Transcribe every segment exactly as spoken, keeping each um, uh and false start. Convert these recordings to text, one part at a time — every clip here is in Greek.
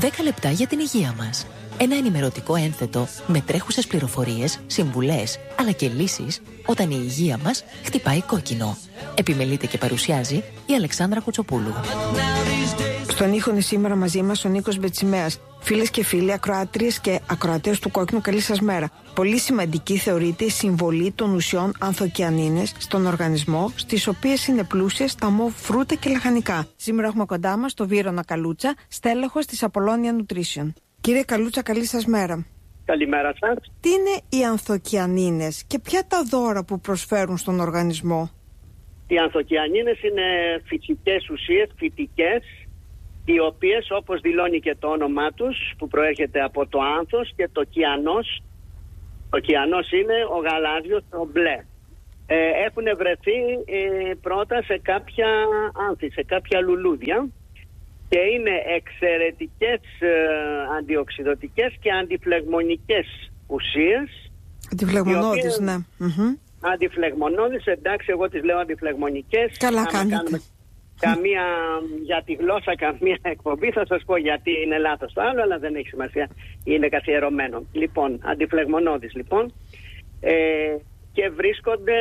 δέκα λεπτά για την υγεία μας. Ένα ενημερωτικό ένθετο με τρέχουσες πληροφορίες, συμβουλές, αλλά και λύσεις όταν η υγεία μας χτυπάει κόκκινο. Επιμελείται και παρουσιάζει η Αλεξάνδρα Κουτσοπούλου. Στον ήχο είναι σήμερα μαζί μας ο Νίκος Μπετσιμέας. Φίλες και φίλοι, ακροάτριες και ακροατές του Κόκκινου, καλή σας μέρα. Πολύ σημαντική θεωρείται η συμβολή των ουσιών ανθοκιανίνες στον οργανισμό, στις οποίες είναι πλούσιες τα μοβ φρούτα και λαχανικά. Σήμερα έχουμε κοντά μας τον Βύρωνα Καλούτσα, στέλεχος της Apollonia Nutrition. Κύριε Καλούτσα, καλή σας μέρα. Καλημέρα σας. Τι είναι οι ανθοκιανίνες και ποια τα δώρα που προσφέρουν στον οργανισμό? Οι ανθοκιανίνες είναι φυσικές ουσίες, φυτικές, οι οποίες, όπως δηλώνει και το όνομά τους, που προέρχεται από το άνθος και το κιανός. Ο κιανός είναι ο γαλάζιος, ο μπλε. Ε, έχουν βρεθεί ε, πρώτα σε κάποια άνθη, σε κάποια λουλούδια, και είναι εξαιρετικές ε, αντιοξυδοτικές και αντιφλεγμονικές ουσίες. Αντιφλεγμονώδεις, ναι. Mm-hmm. Αντιφλεγμονώδεις, εντάξει, εγώ τις λέω αντιφλεγμονικές. Καλά κάνετε. Κάνουμε καμία, για τη γλώσσα καμία εκπομπή, θα σας πω γιατί είναι λάθος το άλλο, αλλά δεν έχει σημασία, είναι καθιερωμένο. Λοιπόν, αντιφλεγμονώδεις λοιπόν, ε, και βρίσκονται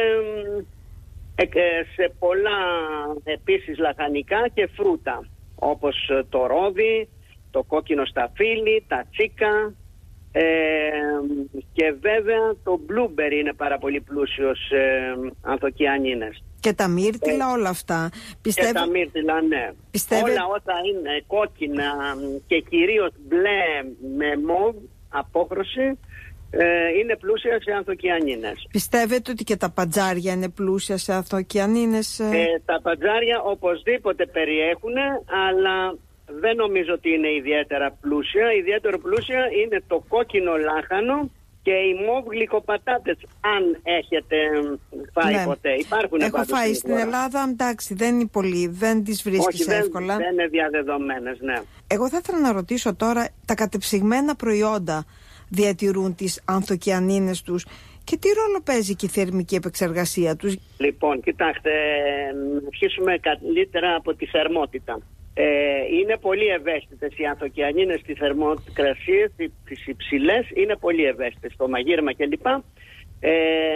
ε, σε πολλά επίσης λαχανικά και φρούτα, όπως το ρόδι, το κόκκινο σταφύλι, τα τσίκα, ε, και βέβαια το blueberry είναι πάρα πολύ πλούσιος σε ανθοκιανίνες. Και τα μύρτιλα, ε, όλα αυτά. Πιστεύω... Και τα μύρτιλα, ναι. Πιστεύε... Όλα όσα είναι κόκκινα και κυρίως μπλε με μοβ απόχρωση, ε, είναι πλούσια σε ανθοκιανίνες. Πιστεύετε ότι και τα παντζάρια είναι πλούσια σε ανθοκιανίνες? Ε, τα παντζάρια οπωσδήποτε περιέχουν, αλλά δεν νομίζω ότι είναι ιδιαίτερα πλούσια. Ιδιαίτερο πλούσια είναι το κόκκινο λάχανο και οι μοβ γλυκοπατάτες, αν έχετε φάει, ναι, ποτέ. Υπάρχουν. Έχω φάει στην χώρα. Ελλάδα, εντάξει, δεν είναι πολύ, δεν τις βρίσκεις Όχι, εύκολα. Δεν, δεν είναι διαδεδομένες, ναι. Εγώ θα ήθελα να ρωτήσω τώρα, τα κατεψυγμένα προϊόντα διατηρούν τις ανθοκιανίνες τους και τι ρόλο παίζει και η θερμική επεξεργασία τους? Λοιπόν, κοιτάξτε, αρχίσουμε καλύτερα από τη θερμότητα. Ε, είναι πολύ ευαίσθητες οι ανθοκιανίνες στη θερμοκρασία, τις υψηλές είναι πολύ ευαίσθητες, στο μαγείρεμα κλπ. Ε,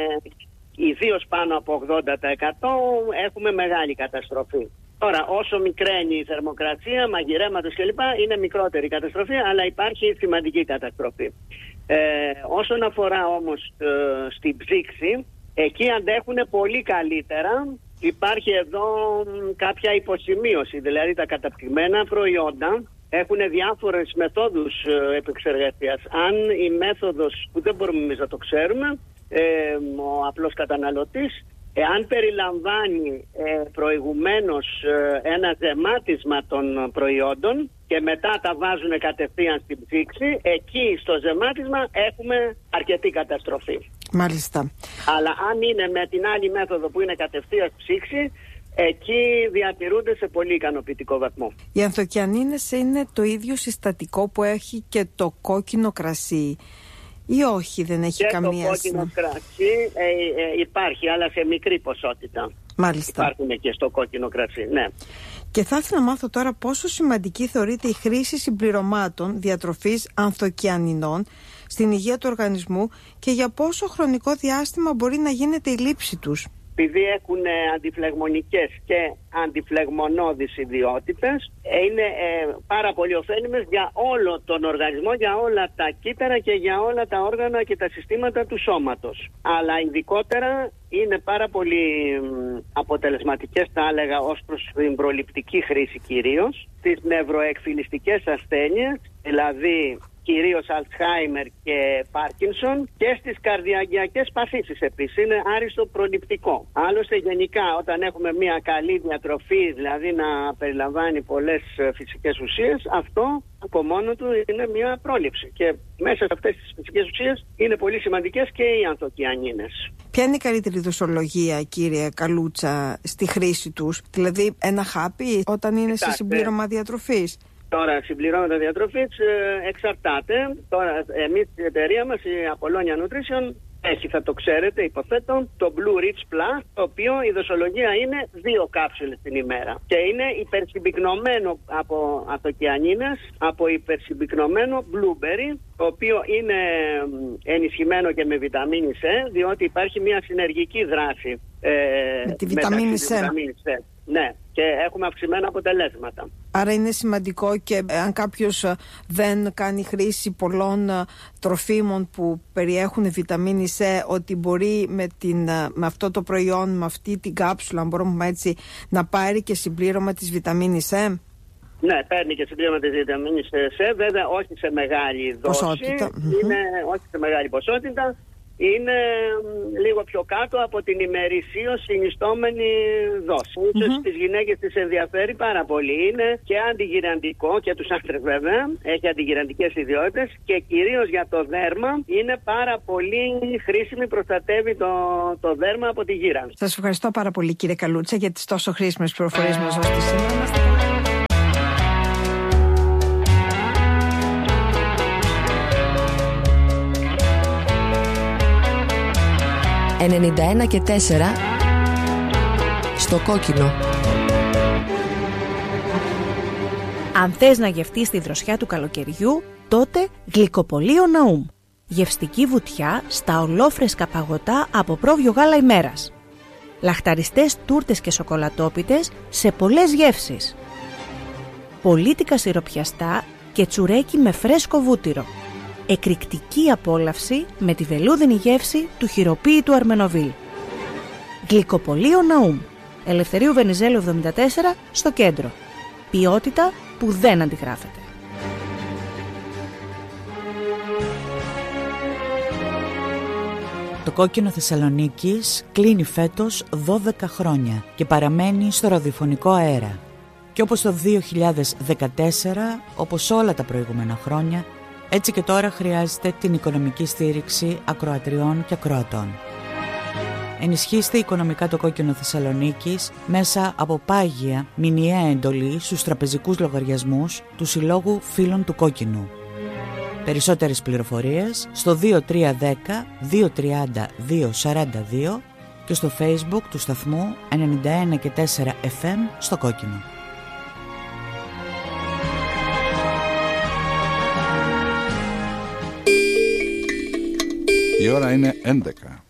ιδίως πάνω από ογδόντα τοις εκατό έχουμε μεγάλη καταστροφή. Τώρα, όσο μικραίνει η θερμοκρασία, μαγειρέματος κλπ, είναι μικρότερη η καταστροφή, αλλά υπάρχει σημαντική καταστροφή. Ε, όσον αφορά όμως ε, στην ψήξη, εκεί αντέχουν πολύ καλύτερα. Υπάρχει εδώ κάποια υποσημείωση, δηλαδή τα καταπτυγμένα προϊόντα έχουν διάφορες μεθόδους επεξεργασίας. Αν η μέθοδος, που δεν μπορούμε εμείς να το ξέρουμε, ε, ο απλός καταναλωτής, εάν περιλαμβάνει ε, προηγουμένως ε, ένα ζεμάτισμα των προϊόντων και μετά τα βάζουν κατευθείαν στην ψήξη, εκεί στο ζεμάτισμα έχουμε αρκετή καταστροφή. Μάλιστα. Αλλά αν είναι με την άλλη μέθοδο που είναι κατευθείαν ψήξη, εκεί διατηρούνται σε πολύ ικανοποιητικό βαθμό. Οι ανθοκιανίνες είναι το ίδιο συστατικό που έχει και το κόκκινο κρασί ή όχι, δεν έχει και καμία? Το κόκκινο κρασί ε, ε, υπάρχει, αλλά σε μικρή ποσότητα. Μάλιστα. Υπάρχουν και στο κόκκινο κρασί, ναι. Και θα ήθελα να μάθω τώρα πόσο σημαντική θεωρείται η χρήση συμπληρωμάτων διατροφής ανθοκιανινών στην υγεία του οργανισμού και για πόσο χρονικό διάστημα μπορεί να γίνεται η λήψη τους? Επειδή έχουν αντιφλεγμονικές και αντιφλεγμονώδεις ιδιότητες, είναι ε, πάρα πολύ ωφέλιμες για όλο τον οργανισμό, για όλα τα κύτταρα και για όλα τα όργανα και τα συστήματα του σώματος. Αλλά ειδικότερα είναι πάρα πολύ αποτελεσματικές, θα έλεγα, ως προς την προληπτική χρήση κυρίως, στις νευροεκφυλιστικές ασθένειες, δηλαδή κυρίως Αλτσχάιμερ και Πάρκινσον, και στις καρδιαγγειακές παθήσεις επίσης. Είναι άριστο προληπτικό. Άλλωστε, γενικά, όταν έχουμε μια καλή διατροφή, δηλαδή να περιλαμβάνει πολλές φυσικές ουσίες, αυτό από μόνο του είναι μια πρόληψη. Και μέσα σε αυτές τις φυσικές ουσίες είναι πολύ σημαντικές και οι ανθοκιανίνες. Ποια είναι η καλύτερη δοσολογία, κύριε Καλούτσα, στη χρήση τους? Δηλαδή, ένα χάπι όταν είναι Κοιτάξτε. σε συμπλήρωμα διατροφής? Τώρα, συμπληρώματα διατροφής ε, εξαρτάται. Τώρα, εμείς στην εταιρεία μας, η Apollonia Nutrition, έχει, θα το ξέρετε, υποθέτω, το Blue Rich Plus, το οποίο η δοσολογία είναι δύο κάψουλες την ημέρα. Και είναι υπερσυμπυκνωμένο από ανθοκιανίνες, από υπερσυμπυκνωμένο blueberry, το οποίο είναι ενισχυμένο και με βιταμίνη C, διότι υπάρχει μια συνεργική δράση ε, με τη βιταμίνη C. C. Ναι, και έχουμε αυξημένα αποτελέσματα. Άρα είναι σημαντικό, και αν κάποιος δεν κάνει χρήση πολλών τροφίμων που περιέχουν βιταμίνη C, ότι μπορεί με, την, με αυτό το προϊόν, με αυτή την κάψουλα, αν μπορούμε έτσι, να πάρει και συμπλήρωμα της βιταμίνης C. Ναι, παίρνει και συμπλήρωμα της βιταμίνης C, βέβαια όχι σε μεγάλη δόση, ποσότητα. Είναι, όχι σε μεγάλη ποσότητα. Είναι λίγο πιο κάτω από την ημερησίως συνιστόμενη δόση. Mm-hmm. Ίσως τις γυναίκες τις ενδιαφέρει πάρα πολύ. Είναι και αντιγυραντικό, και τους άντρες βέβαια, έχει αντιγυραντικές ιδιότητες, και κυρίως για το δέρμα είναι πάρα πολύ χρήσιμη, προστατεύει το, το δέρμα από τη γύρανση. Σας ευχαριστώ πάρα πολύ, κύριε Καλούτσα, για τις τόσο χρήσιμες πληροφορίες μας δώσετε σήμερα. ενενήντα ένα και τέσσερα στο κόκκινο. Αν θες να γευτείς τη δροσιά του καλοκαιριού, τότε γλυκοπολείο Ναούμ. Γευστική βουτιά στα ολόφρεσκα παγωτά από πρόβιο γάλα ημέρας. Λαχταριστές τούρτες και σοκολατόπιτες σε πολλές γεύσεις. Πολίτικα σιροπιαστά και τσουρέκι με φρέσκο βούτυρο. Εκρηκτική απόλαυση με τη βελούδινη γεύση του χειροποίητου Αρμενοβίλ. Γλυκοπολείο Ναούμ. Ελευθερίου Βενιζέλου εβδομήντα τέσσερα στο κέντρο. Ποιότητα που δεν αντιγράφεται. Το Κόκκινο Θεσσαλονίκης κλείνει φέτος δώδεκα χρόνια και παραμένει στο ραδιοφωνικό αέρα. Και όπως το δύο χιλιάδες δεκατέσσερα, όπως όλα τα προηγούμενα χρόνια, έτσι και τώρα χρειάζεται την οικονομική στήριξη ακροατριών και ακροατών. Ενισχύστε οικονομικά το Κόκκινο Θεσσαλονίκης μέσα από πάγια μηνιαία εντολή στους τραπεζικούς λογαριασμούς του Συλλόγου Φίλων του Κόκκινου. Περισσότερες πληροφορίες στο δύο τρία ένα μηδέν δύο τρία μηδέν δύο τέσσερα δύο και στο Facebook του σταθμού ενενήντα ένα και τέσσερα εφ εμ στο Κόκκινο. Η ώρα είναι έντεκα.